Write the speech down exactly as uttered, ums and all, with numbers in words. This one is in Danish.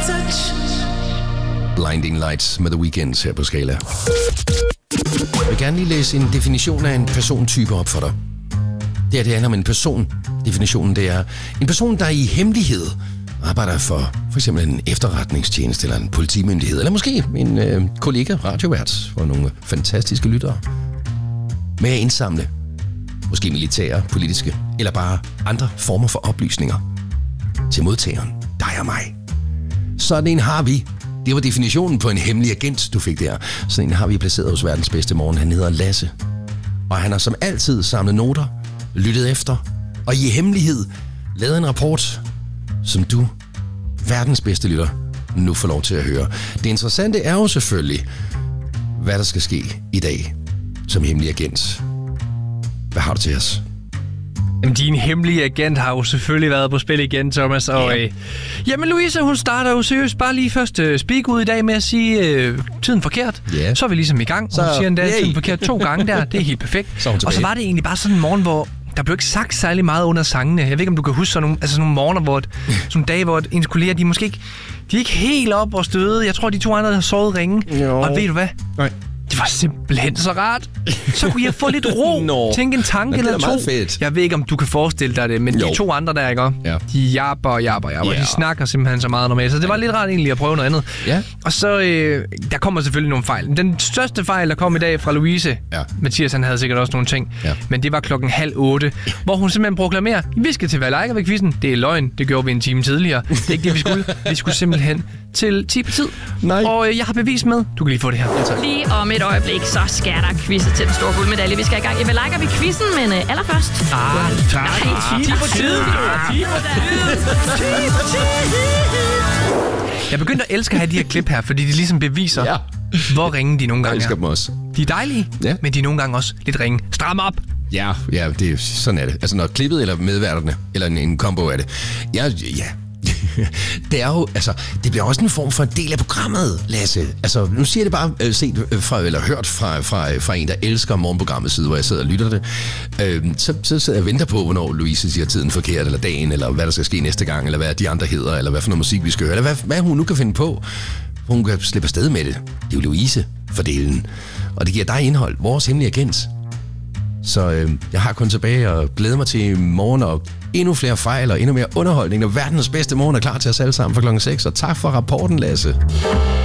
touch. Blinding Lights med The Weeknd her på Skala. Jeg vil gerne lige læse en definition af en persontype op for dig. Det her, det handler om en person. Definitionen, det er en person, der i hemmelighed arbejder for for eksempel en efterretningstjeneste eller en politimyndighed, eller måske en øh, kollega radiovært for nogle fantastiske lyttere. Med at indsamle måske militære, politiske eller bare andre former for oplysninger til modtageren, dig og mig. Sådan en har vi. Det var definitionen på en hemmelig agent, du fik der. Sådan en har vi placeret hos verdens bedste morgen. Han hedder Lasse. Og han har som altid samlet noter, lyttet efter og i hemmelighed lavet en rapport, som du, verdens bedste lytter, nu får lov til at høre. Det interessante er jo selvfølgelig, hvad der skal ske i dag som hemmelig agent. Hvad har du til os? Jamen, din hemmelige agent har jo selvfølgelig været på spil igen, Thomas. Og, ja. øh, jamen, Louise, hun starter jo seriøst bare lige først øh, speak ud i dag med at sige øh, tiden forkert. Yeah. Så er vi ligesom i gang. Så, hun siger endda tiden forkert to gange der. Det er helt perfekt. Så og så var det egentlig bare sådan en morgen, hvor der blev ikke sagt særlig meget under sangene. Jeg ved ikke, om du kan huske sådan nogle, altså sådan nogle morgener, hvor et, sådan nogle dage, hvor ens kolleger, de måske ikke, de er ikke helt op og støde. Jeg tror, de to andre har sovet ringe. Jo. Og ved du hvad? Nej. Det var simpelthen så rart. Så kunne jeg få lidt ro. no. Tænke en tanke eller to. Fedt. Jeg ved ikke, om du kan forestille dig det, men jo. De to andre der, ikke? Ja. De jabber og jabber og jabber. Yeah. De snakker simpelthen så meget normalt. Så det var lidt rart egentlig at prøve noget andet. Ja. Og så, øh, der kommer selvfølgelig nogle fejl. Den største fejl, der kom i dag fra Louise, ja. Mathias, han havde sikkert også nogle ting, ja. Men det var klokken halv otte, hvor hun simpelthen proklamerer, vi skal til Valejka ved quizzen. Det er løgn. Det gjorde vi en time tidligere. Det er ikke det, vi skulle. Vi skulle simpelthen til ti på tid. Nej. Og øh, jeg har bevis med. Du kan lige få det her. Ja, lige om et øjeblik, så skal der quizze til den store guldmedalje. Vi skal i gang i Valejka ved quizzen, men øh, allerførst... Ah, tak. Nej, ti på tid. ti på tid. Jeg begyndte at elske at have de her klip her, fordi de ligesom beviser, ja. Hvor ringe de nogle gange er. Jeg elsker dem også. De er dejlige, ja. Men de er nogle gange også lidt ringe. Stram op! Ja, ja, det er, sådan er det. Altså når klippet eller medværterne, eller en, en kombo af det. Ja, ja. Det er jo, altså, det bliver også en form for en del af programmet, Lasse. Altså, nu siger jeg det bare øh, set fra, eller hørt fra, fra, fra en, der elsker morgenprogrammets side, hvor jeg sidder og lytter det. Øh, så, så sidder jeg og venter på, hvornår Louise siger tiden forkert, eller dagen, eller hvad der skal ske næste gang, eller hvad de andre hedder, eller hvad for noget musik vi skal høre, eller hvad, hvad hun nu kan finde på. Hun kan slippe afsted med det. Det er jo Louise for delen. Og det giver dig indhold, vores hemmelige agent. Så øh, jeg har kun tilbage og glæder mig til i morgen og endnu flere fejl og endnu mere underholdning. Og verdens bedste morgen er klar til os alle sammen for klokken seks. Og tak for rapporten, Lasse.